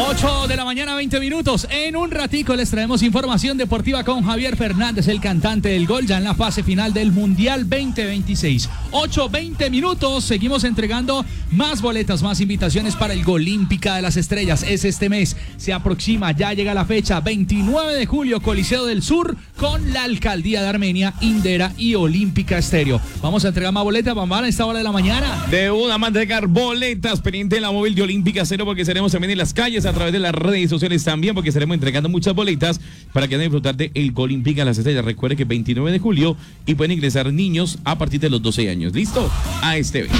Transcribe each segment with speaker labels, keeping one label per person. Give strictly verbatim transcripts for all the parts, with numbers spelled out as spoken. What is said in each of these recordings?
Speaker 1: ocho de la mañana, veinte minutos. En un ratico les traemos información deportiva con Javier Fernández, el cantante del gol, ya en la fase final del Mundial veinte veintiséis. ocho, veinte minutos. Seguimos entregando más boletas, más invitaciones para el Golímpica de las Estrellas. Es este mes, se aproxima, ya llega la fecha, veintinueve de julio, Coliseo del Sur, con la Alcaldía de Armenia, Indera y Olímpica Estéreo. Vamos a entregar más boletas, vamos a esta hora de la mañana.
Speaker 2: De una, más entregar boletas, pendiente de la móvil de Olímpica Estéreo, porque seremos también en las calles, a través de las redes sociales también, porque estaremos entregando muchas boletas para que vayan a disfrutar de el Golímpica de las Estrellas. Recuerde que veintinueve de julio y pueden ingresar niños a partir de los doce años. ¿Listo? A este evento.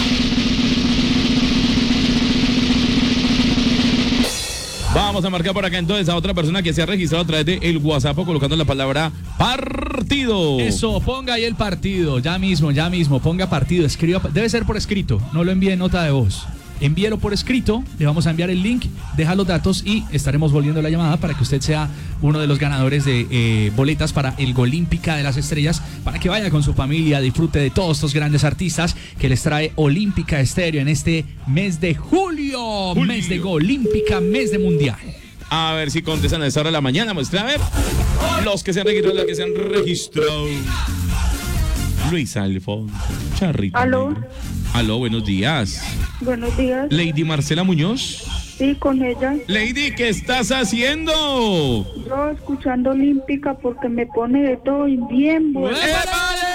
Speaker 2: Vamos a marcar por acá entonces a otra persona que se ha registrado a través de el WhatsApp colocando la palabra partido.
Speaker 1: Eso, ponga ahí el partido, ya mismo, ya mismo, ponga partido, escriba, debe ser por escrito, no lo envíe en nota de voz. Envíelo por escrito, le vamos a enviar el link, deja los datos y estaremos volviendo la llamada para que usted sea uno de los ganadores de eh, boletas para el Golímpica de las Estrellas, para que vaya con su familia, disfrute de todos estos grandes artistas que les trae Olímpica Estéreo en este mes de julio, julio. Mes de Golímpica, mes de Mundial.
Speaker 2: A ver si contestan a esta hora de la mañana, muestra a ver los que se han registrado, los que se han registrado. Luis Alfonso, Charrito.
Speaker 3: Aló.
Speaker 2: Negro. Aló, buenos días.
Speaker 3: Buenos días.
Speaker 2: Lady Marcela Muñoz.
Speaker 3: Sí, con ella.
Speaker 2: Lady, ¿qué estás haciendo?
Speaker 3: Yo escuchando Olímpica porque me pone de todo y bien bueno.
Speaker 2: ¡Épale!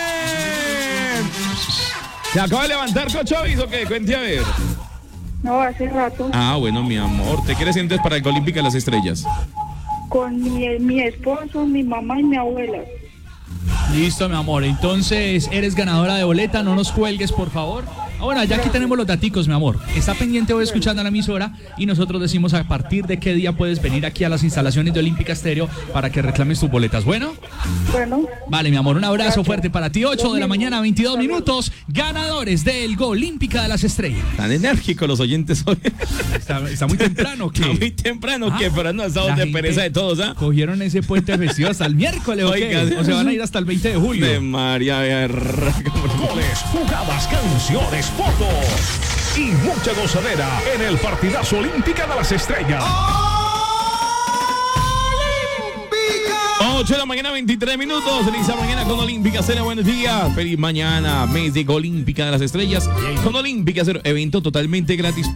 Speaker 2: ¿Se acaba de levantar, Cochovis, o qué? Cuente a ver.
Speaker 3: No, hace rato.
Speaker 2: Ah, bueno, mi amor. ¿Te quieres entonces para el Olímpica de las Estrellas?
Speaker 3: Con mi, mi esposo, mi mamá y mi abuela.
Speaker 1: Listo, mi amor. Entonces, eres ganadora de boleta. No nos cuelgues, por favor. Ah, bueno, ya aquí tenemos los daticos, mi amor. Está pendiente hoy escuchando a la emisora y nosotros decimos a partir de qué día puedes venir aquí a las instalaciones de Olímpica Estéreo para que reclames tus boletas. ¿Bueno?
Speaker 3: Bueno.
Speaker 1: Vale, mi amor. Un abrazo fuerte para ti. ocho de la mañana, veintidós minutos. Ganadores del Golímpica de las Estrellas.
Speaker 2: Tan enérgicos los oyentes hoy.
Speaker 1: Está, está muy temprano, ¿qué?
Speaker 2: Está muy temprano,
Speaker 1: Ah,
Speaker 2: ¿qué? Pero no, estamos de pereza de todos, ¿ah?
Speaker 1: Cogieron ese puente festivo hasta el miércoles, ¿o qué?
Speaker 2: Oiga,
Speaker 1: O se van a ir hasta el veinte de julio.
Speaker 2: De María,
Speaker 4: Goles, jugadas, canciones, fotos y mucha gozadera en el partidazo Olímpica de las Estrellas.
Speaker 2: ocho de la mañana, veintitrés minutos. Feliz mañana con Olímpica Cero. Buenos días. Feliz mañana, mes de Olímpica de las Estrellas. Con Olímpica Cero, evento totalmente gratis.